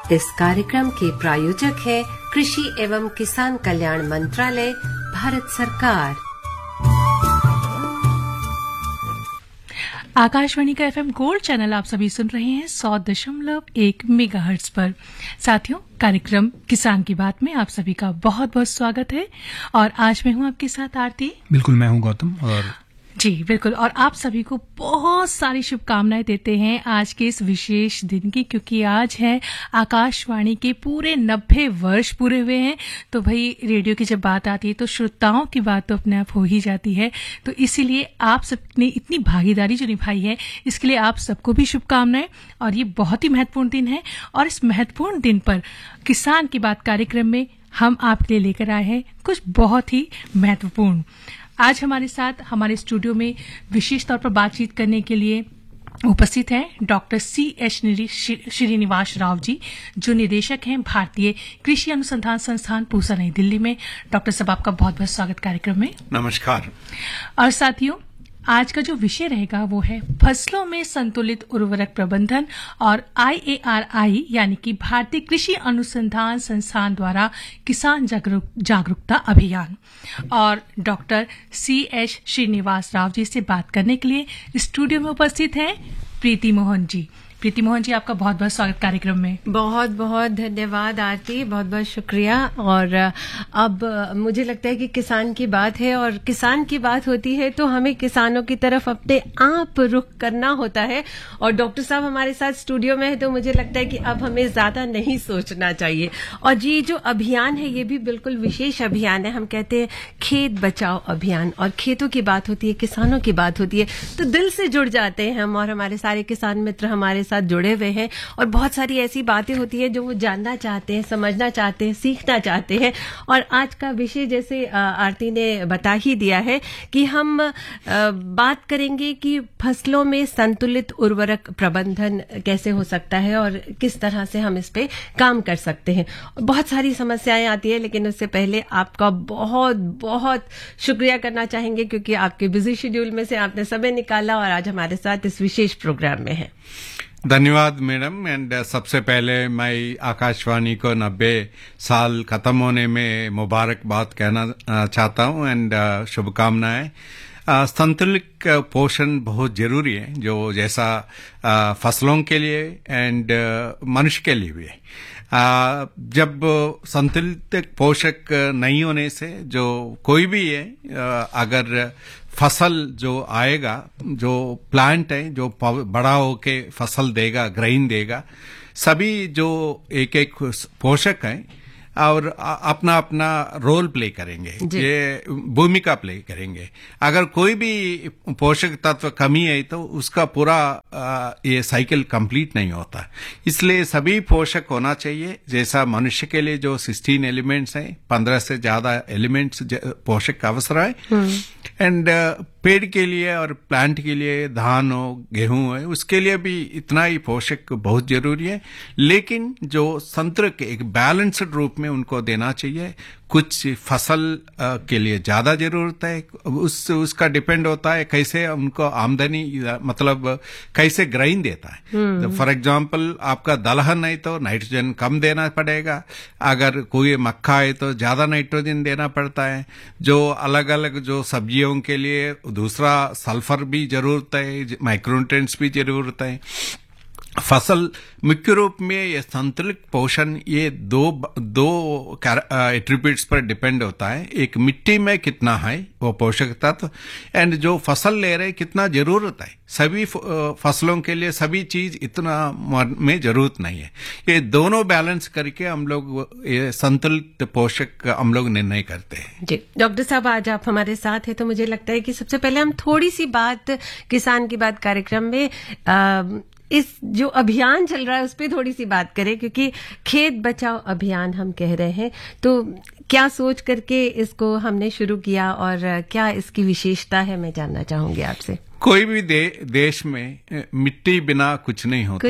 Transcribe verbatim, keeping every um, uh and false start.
इस कार्यक्रम के प्रायोजक है कृषि एवं किसान कल्याण मंत्रालय, भारत सरकार। आकाशवाणी का एफएम गोल्ड चैनल आप सभी सुन रहे हैं सौ दशमलव एक मेगाहर्ट्ज पर। साथियों, कार्यक्रम किसान की बात में आप सभी का बहुत बहुत स्वागत है और आज मैं हूं आपके साथ आरती। बिल्कुल, मैं हूं गौतम। और जी बिल्कुल, और आप सभी को बहुत सारी शुभकामनाएं देते हैं आज के इस विशेष दिन की, क्योंकि आज है आकाशवाणी के पूरे नब्बे वर्ष पूरे हुए हैं। तो भाई, रेडियो की जब बात आती है तो श्रोताओं की बात तो अपने आप हो ही जाती है। तो इसीलिए आप सबने इतनी भागीदारी जो निभाई है, इसके लिए आप सबको भी शुभकामनाएं। और ये बहुत ही महत्वपूर्ण दिन है और इस महत्वपूर्ण दिन पर किसान की बात कार्यक्रम में हम आपके लिए लेकर आए हैं कुछ बहुत ही महत्वपूर्ण। आज हमारे साथ हमारे स्टूडियो में विशेष तौर पर बातचीत करने के लिए उपस्थित हैं doctor C H Srinivas Rao ji, जो निदेशक हैं भारतीय कृषि अनुसंधान संस्थान पूसा, नई दिल्ली में। डॉक्टर साहब, आपका बहुत बहुत स्वागत कार्यक्रम में। नमस्कार। और साथियों, आज का जो विषय रहेगा वो है फसलों में संतुलित उर्वरक प्रबंधन और आई ए आर आई यानी कि भारतीय कृषि अनुसंधान संस्थान द्वारा किसान जागरूक, जागरूकता अभियान। और doctor C H Srinivas Rao ji से बात करने के लिए स्टूडियो में उपस्थित हैं प्रीति मोहन जी। प्रीति मोहन जी, आपका बहुत बहुत स्वागत कार्यक्रम में। बहुत बहुत धन्यवाद आरती, बहुत बहुत शुक्रिया। और अब मुझे लगता है कि किसान की बात है और किसान की बात होती है तो हमें किसानों की तरफ अपने आप रुख करना होता है। और डॉक्टर साहब हमारे साथ स्टूडियो में है तो मुझे लगता है कि अब हमें ज्यादा नहीं सोचना चाहिए। और ये जो अभियान है ये भी बिल्कुल विशेष अभियान है। हम कहते हैं खेत बचाओ अभियान, और खेतों की बात होती है, किसानों की बात होती है तो दिल से जुड़ जाते हैं हम। और हमारे सारे किसान मित्र हमारे साथ जुड़े हुए हैं और बहुत सारी ऐसी बातें होती है जो वो जानना चाहते हैं, समझना चाहते हैं, सीखना चाहते हैं। और आज का विषय जैसे आरती ने बता ही दिया है कि हम बात करेंगे कि फसलों में संतुलित उर्वरक प्रबंधन कैसे हो सकता है और किस तरह से हम इस पे काम कर सकते हैं। बहुत सारी समस्याएं आती है, लेकिन उससे पहले आपका बहुत बहुत शुक्रिया करना चाहेंगे क्योंकि आपके बिजी शेड्यूल में से आपने समय निकाला और आज हमारे साथ इस विशेष प्रोग्राम में है। धन्यवाद मैडम। एंड सबसे पहले मैं आकाशवाणी को नब्बे साल खत्म होने में मुबारकबाद कहना चाहता हूँ एंड शुभकामनाएं। संतुलित पोषण बहुत जरूरी है, जो जैसा आ, फसलों के लिए एंड मनुष्य के लिए भी है। आ, जब संतुलित पोषक नहीं होने से जो कोई भी है, आ, अगर फसल जो आएगा, जो प्लांट है जो बड़ा होके फसल देगा, ग्रेन देगा, सभी जो एक एक पोषक हैं और अपना अपना रोल प्ले करेंगे, ये भूमिका प्ले करेंगे। अगर कोई भी पोषक तत्व कमी है तो उसका पूरा ये साइकिल कंप्लीट नहीं होता। इसलिए सभी पोषक होना चाहिए। जैसा मनुष्य के लिए जो सिक्सटीन एलिमेंट्स हैं, पंद्रह से ज्यादा एलिमेंट्स पोषक का अवसर है। एंड पेड़ के लिए और प्लांट के लिए, धान हो, गेहूं है, उसके लिए भी इतना ही पोषक बहुत जरूरी है। लेकिन जो संतुलित के एक बैलेंस्ड रूप में उनको देना चाहिए। कुछ फसल के लिए ज्यादा जरूरत है, उस उसका डिपेंड होता है कैसे उनको आमदनी, मतलब कैसे ग्रेन देता है। फॉर एग्जांपल, आपका दलहन है तो नाइट्रोजन कम देना पड़ेगा, अगर कोई मक्का है तो ज्यादा नाइट्रोजन देना पड़ता है। जो अलग अलग जो सब्जियों के लिए दूसरा सल्फर भी जरूरत है, माइक्रोन्यूट्रिएंट्स भी जरूरत है। फसल मुख्य रूप में ये संतुलित पोषण ये दो दो एट्रीब्यूट्स पर डिपेंड होता है। एक मिट्टी में कितना है वो पोषक तत्व, एंड जो फसल ले रहे कितना जरूरत है। सभी फसलों के लिए सभी चीज इतना में जरूरत नहीं है। ये दोनों बैलेंस करके हम लोग ये संतुलित पोषक हम लोग निर्णय करते हैं। जी डॉक्टर साहब, आज आप हमारे साथ हैं तो मुझे लगता है कि सबसे पहले हम थोड़ी सी बात किसान की बात कार्यक्रम में आ, इस जो अभियान चल रहा है उस पर थोड़ी सी बात करें, क्योंकि खेत बचाओ अभियान हम कह रहे हैं। तो क्या सोच करके इसको हमने शुरू किया और क्या इसकी विशेषता है, मैं जानना चाहूंगी आपसे। कोई भी दे, देश में मिट्टी बिना कुछ नहीं होता।